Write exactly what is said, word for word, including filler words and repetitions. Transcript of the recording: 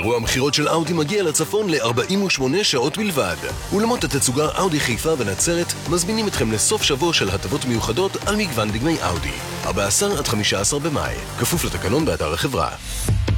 אירוע המכירות של אאודי מגיע לצפון ל-ארבעים ושמונה שעות בלבד. אולמות התצוגה אאודי חיפה ונצרת מזמינים אתכם לסוף שבוע של הטבות מיוחדות על מגוון דגמי אאודי. ארבעה עשר עד חמישה עשר במאי, כפוף לתקנון באתר החברה.